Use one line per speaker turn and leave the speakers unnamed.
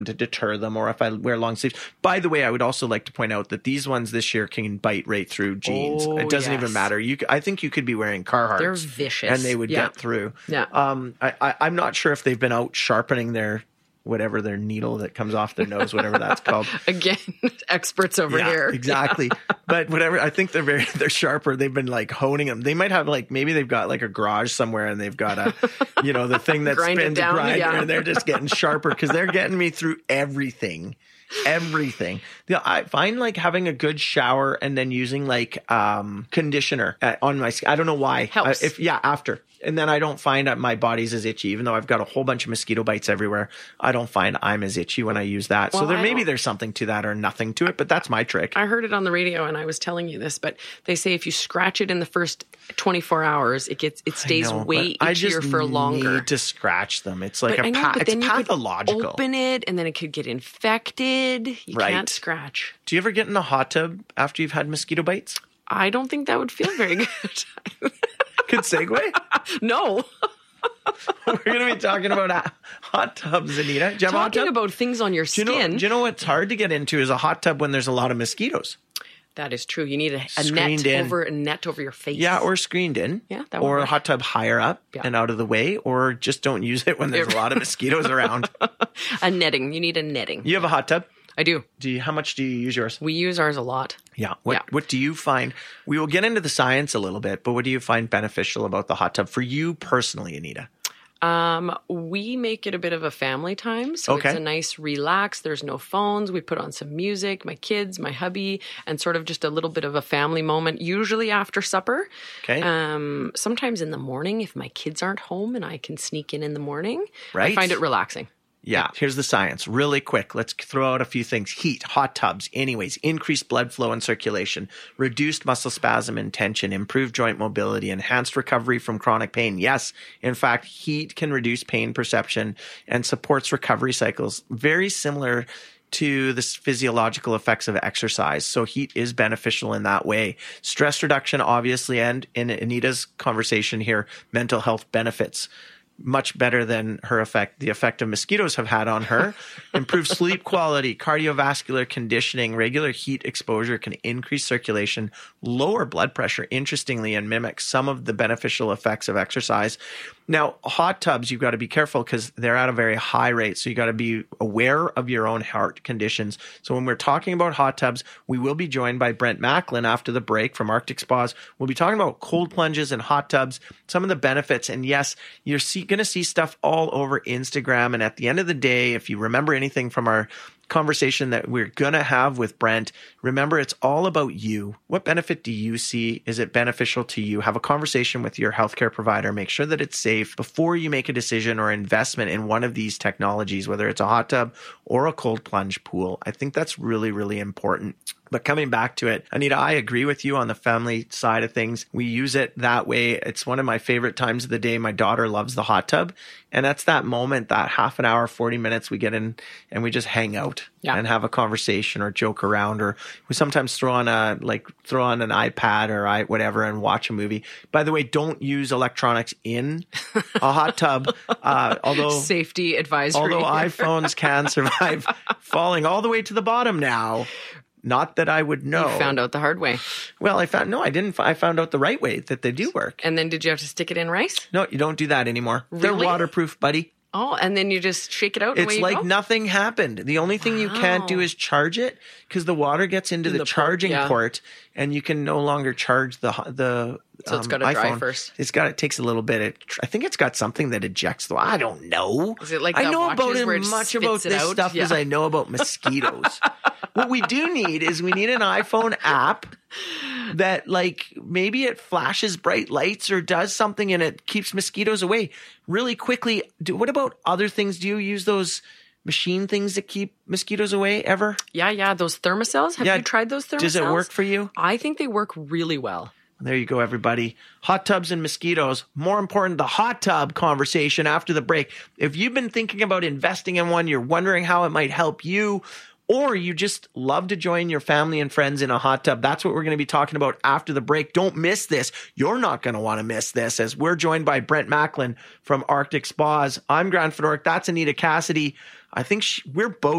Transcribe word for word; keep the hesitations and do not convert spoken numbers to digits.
to deter them, or if I wear long sleeves. By the way, I would also like to point out that these ones this year can bite right through jeans.
Oh,
it doesn't
yes.
even matter. You, I think you could be wearing Carhartts.
They're vicious.
And they would
yeah.
get through.
Yeah.
Um, I, I, I'm not sure if they've been out sharpening their whatever their needle that comes off their nose, whatever that's called.
Again, experts over
yeah,
here.
Exactly. Yeah. But whatever, I think they're very, they're sharper. They've been like honing them. They might have like, maybe they've got like a garage somewhere and they've got a, you know, the thing that
Grind it
spins a
down,
grinder
yeah.
and they're just getting sharper because they're getting me through everything. Everything. Yeah, I find like having a good shower and then using like um conditioner uh, on my skin. I don't know why.
Helps.
Uh, if yeah, after. And then I don't find that my body's as itchy, even though I've got a whole bunch of mosquito bites everywhere. I don't find I'm as itchy when I use that.
Well,
so there
I
maybe
don't-
there's something to that or nothing to it, but that's my trick.
I heard it on the radio and I was telling you this, but they say if you scratch it in the first twenty-four hours, it gets it stays
I know,
way
but I
itchier
just
for longer.
need to scratch them. It's like
But
a
I know,
pa-
but
it's
then you
pathological.
could open it and then it could get infected. You
Right.
can't scratch.
Do you ever get in a hot tub after you've had mosquito bites?
I don't think that would feel very good.
Good segue.
No.
We're going to be talking about uh, hot tubs, Anita. Do you have a hot
Talking
tub?
about things on your
Do you,
skin.
know, do you know what's hard to get into is a hot tub when there's a lot of mosquitoes.
That is true. You need a, a net
Screened in.
over a net over your face.
Yeah, or screened in.
Yeah, that would
Or a
work.
hot tub higher up
Yeah.
and out of the way, or just don't use it when there's a lot of mosquitoes around.
a netting. You need a netting.
You have a hot tub?
I do.
Do you? How much do you use yours?
We use ours a lot.
Yeah. What
Yeah.
What do you find? We will get into the science a little bit, but what do you find beneficial about the hot tub for you personally, Anita?
Um, we make it a bit of a family time. So
Okay.
it's a nice relax. There's no phones. We put on some music, my kids, my hubby, and sort of just a little bit of a family moment, usually after supper.
Okay.
Um, sometimes in the morning if my kids aren't home and I can sneak in in the morning.
Right.
I find it relaxing.
Yeah, here's the science. Really quick, let's throw out a few things. Heat, hot tubs, anyways, increased blood flow and circulation, reduced muscle spasm and tension, improved joint mobility, enhanced recovery from chronic pain. Yes, in fact, heat can reduce pain perception and supports recovery cycles. Very similar to the physiological effects of exercise. So heat is beneficial in that way. Stress reduction, obviously, and in Anita's conversation here, mental health benefits. Much better than her effect, the effect of mosquitoes have had on her. Improved sleep quality, cardiovascular conditioning, regular heat exposure can increase circulation, lower blood pressure, interestingly, and mimic some of the beneficial effects of exercise. Now, hot tubs, you've got to be careful because they're at a very high rate. So you got to be aware of your own heart conditions. So when we're talking about hot tubs, we will be joined by Brent Macklin after the break from Arctic Spas. We'll be talking about cold plunges and hot tubs, some of the benefits. And yes, you're see, going to see stuff all over Instagram. And at the end of the day, if you remember anything from our conversation that we're going to have with Brent, remember, it's all about you. What benefit do you see? Is it beneficial to you? Have a conversation with your healthcare provider. Make sure that it's safe before you make a decision or investment in one of these technologies, whether it's a hot tub or a cold plunge pool. I think that's really, really important. But coming back to it, Anita, I agree with you on the family side of things. We use it that way. It's one of my favorite times of the day. My daughter loves the hot tub. And that's that moment, that half an hour, forty minutes we get in and we just hang out
Yeah.
and have a conversation or joke around. Or we sometimes throw on a, like throw on an iPad or I, whatever and watch a movie. By the way, don't use electronics in a hot tub. Uh, although
Safety advisory.
although iPhones can survive falling all the way to the bottom now. Not that I would know.
You found out the hard way.
Well, I found, no, I didn't. I found out the right way that they do work.
And then did you have to stick it in rice?
No, you don't do that anymore. They're
Really?
waterproof, buddy.
Oh, and then you just shake it out and
It's
away you
like
go?
nothing happened. The only thing you can't do
Wow.
is charge it because the water gets into
In
the,
the port,
charging
yeah.
port and you can no longer charge the the
So it's
um,
gotta dry
iPhone.
first.
It's got it takes a little bit. Of, I think it's got something that ejects the. I don't know.
Is it like
I
that
know about
watches
as
where it
much
spits
about
it
this
out?
stuff as
Yeah.
I know about mosquitoes. What we do need is we need an iPhone app that like maybe it flashes bright lights or does something and it keeps mosquitoes away really quickly. Do, what about other things? Do you use those machine things that keep mosquitoes away ever?
Yeah, yeah. Those thermocells. Have
Yeah.
you tried those thermocells?
Does it work for you?
I think they work really well.
There you go, everybody. Hot tubs and mosquitoes. More important, the hot tub conversation after the break. If you've been thinking about investing in one, you're wondering how it might help you, or you just love to join your family and friends in a hot tub, that's what we're going to be talking about after the break. Don't miss this. You're not going to want to miss this as we're joined by Brent Macklin from Arctic Spas. I'm Grant Fedoruk. That's Anita Cassidy. I think she, we're both